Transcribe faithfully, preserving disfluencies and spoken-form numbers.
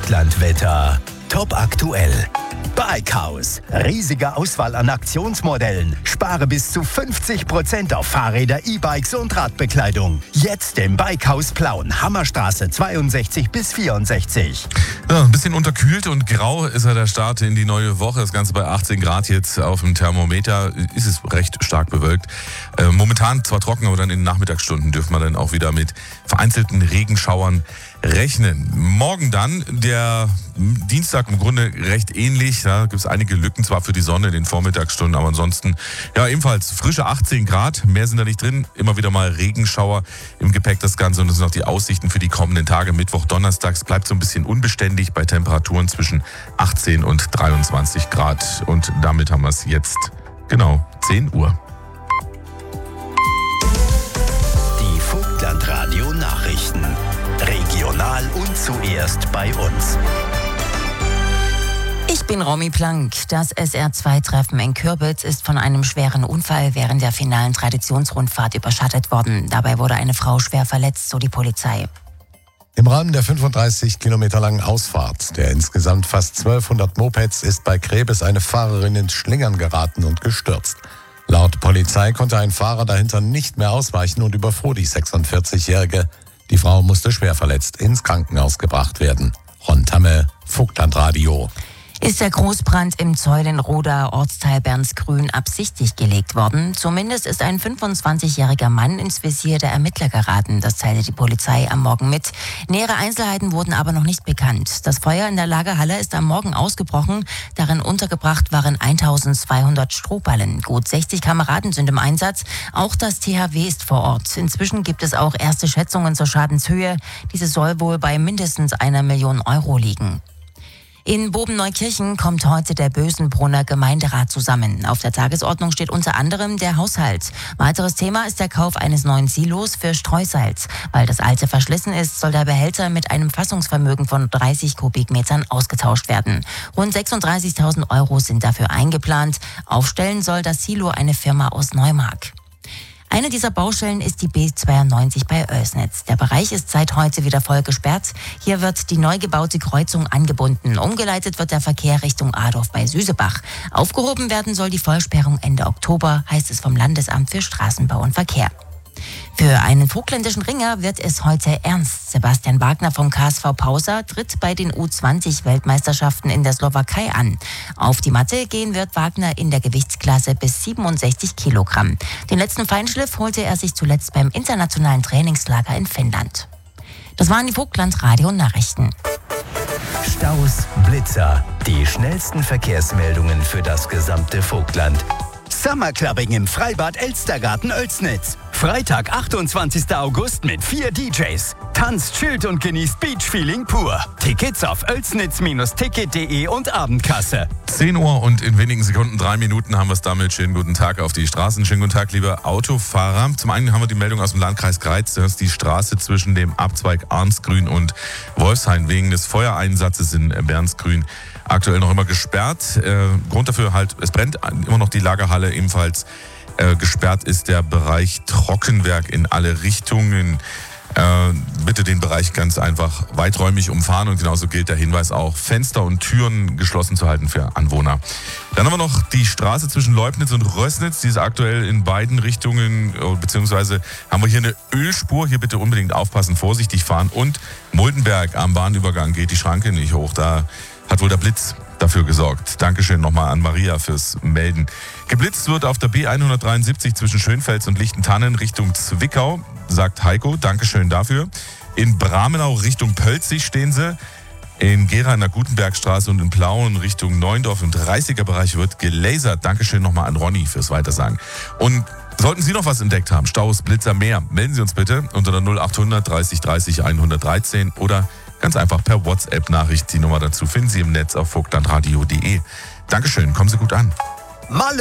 Vogtlandwetter top aktuell. Bikehaus. Riesige Auswahl an Aktionsmodellen. Spare bis zu fünfzig Prozent auf Fahrräder, E-Bikes und Radbekleidung. Jetzt im Bikehaus Plauen. Hammerstraße zweiundsechzig bis vierundsechzig. Ja, ein bisschen unterkühlt und grau ist ja der Start in die neue Woche. Das Ganze bei achtzehn Grad jetzt auf dem Thermometer. Ist es recht stark bewölkt. Äh, momentan zwar trocken, aber dann in den Nachmittagsstunden dürfen wir dann auch wieder mit vereinzelten Regenschauern rechnen. Morgen dann, der Dienstag im Grunde recht ähnlich. Da gibt es einige Lücken zwar für die Sonne in den Vormittagsstunden, aber ansonsten ja ebenfalls frische achtzehn Grad. Mehr sind da nicht drin. Immer wieder mal Regenschauer im Gepäck das Ganze. Und das sind auch die Aussichten für die kommenden Tage. Mittwoch, Donnerstags bleibt so ein bisschen unbeständig bei Temperaturen zwischen achtzehn und dreiundzwanzig Grad. Und damit haben wir es jetzt genau zehn Uhr. Die Vogtlandradio Nachrichten. Regional und zuerst bei uns. Ich bin Romy Plank. Das S R zwei Treffen in Kürbitz ist von einem schweren Unfall während der finalen Traditionsrundfahrt überschattet worden. Dabei wurde eine Frau schwer verletzt, so die Polizei. Im Rahmen der fünfunddreißig Kilometer langen Ausfahrt der insgesamt fast zwölfhundert Mopeds ist bei Krebes eine Fahrerin ins Schlingern geraten und gestürzt. Laut Polizei konnte ein Fahrer dahinter nicht mehr ausweichen und überfuhr die sechsundvierzigjährige. Die Frau musste schwer verletzt ins Krankenhaus gebracht werden. Ron Tamme, Vogtlandradio. Ist der Großbrand im Zeulenroder Ortsteil Bernsgrün absichtlich gelegt worden? Zumindest ist ein fünfundzwanzigjähriger Mann ins Visier der Ermittler geraten. Das teilte die Polizei am Morgen mit. Nähere Einzelheiten wurden aber noch nicht bekannt. Das Feuer in der Lagerhalle ist am Morgen ausgebrochen. Darin untergebracht waren eintausendzweihundert Strohballen. Gut sechzig Kameraden sind im Einsatz. Auch das T H W ist vor Ort. Inzwischen gibt es auch erste Schätzungen zur Schadenshöhe. Diese soll wohl bei mindestens einer Million Euro liegen. In Bobenneukirchen kommt heute der Bösenbrunner Gemeinderat zusammen. Auf der Tagesordnung steht unter anderem der Haushalt. Weiteres Thema ist der Kauf eines neuen Silos für Streusalz. Weil das alte verschlissen ist, soll der Behälter mit einem Fassungsvermögen von dreißig Kubikmetern ausgetauscht werden. Rund sechsunddreißigtausend Euro sind dafür eingeplant. Aufstellen soll das Silo eine Firma aus Neumark. Eine dieser Baustellen ist die B zweiundneunzig bei Oelsnitz. Der Bereich ist seit heute wieder voll gesperrt. Hier wird die neu gebaute Kreuzung angebunden. Umgeleitet wird der Verkehr Richtung Adorf bei Süsebach. Aufgehoben werden soll die Vollsperrung Ende Oktober, heißt es vom Landesamt für Straßenbau und Verkehr. Für einen vogtländischen Ringer wird es heute ernst. Sebastian Wagner vom K S V Pausa tritt bei den U zwanzig Weltmeisterschaften in der Slowakei an. Auf die Matte gehen wird Wagner in der Gewichtsklasse bis siebenundsechzig Kilogramm. Den letzten Feinschliff holte er sich zuletzt beim internationalen Trainingslager in Finnland. Das waren die Vogtlandradio-Nachrichten. Staus, Blitzer, die schnellsten Verkehrsmeldungen für das gesamte Vogtland. Summerclubbing im Freibad Elstergarten Oelsnitz. Freitag, achtundzwanzigster August mit vier D Js. Tanzt, chillt und genießt Beachfeeling pur. Tickets auf oelsnitz Ticket punkt de und Abendkasse. zehn Uhr und in wenigen Sekunden, drei Minuten haben wir es damit. Schönen guten Tag auf die Straßen. Schönen guten Tag, liebe Autofahrer. Zum einen haben wir die Meldung aus dem Landkreis Greiz. Das ist die Straße zwischen dem Abzweig Arnsgrün und Wolfshain wegen des Feuereinsatzes in Bernsgrün aktuell noch immer gesperrt. Äh, Grund dafür halt, es brennt immer noch die Lagerhalle. Ebenfalls äh, gesperrt ist der Bereich Trockenwerk in alle Richtungen. Äh, bitte den Bereich ganz einfach weiträumig umfahren und genauso gilt der Hinweis auch, Fenster und Türen geschlossen zu halten für Anwohner. Dann haben wir noch die Straße zwischen Leubnitz und Rößnitz, die ist aktuell in beiden Richtungen, beziehungsweise haben wir hier eine Ölspur, hier bitte unbedingt aufpassen, vorsichtig fahren und Muldenberg am Bahnübergang geht die Schranke nicht hoch, da hat wohl der Blitz dafür gesorgt. Dankeschön nochmal an Maria fürs Melden. Geblitzt wird auf der B hundertdreiundsiebzig zwischen Schönfels und Lichtentannen Richtung Zwickau, sagt Heiko. Dankeschön dafür. In Bramenau Richtung Pölzig stehen sie. In Gera in der Gutenbergstraße und in Plauen Richtung Neundorf im dreißiger Bereich wird gelasert. Dankeschön nochmal an Ronny fürs Weitersagen. Und sollten Sie noch was entdeckt haben, Staus, Blitzer, mehr, melden Sie uns bitte unter der null achthundert dreißig dreißig hundertdreizehn oder ganz einfach per WhatsApp-Nachricht. Die Nummer dazu finden Sie im Netz auf vogtlandradio punkt de. Dankeschön, kommen Sie gut an. Mal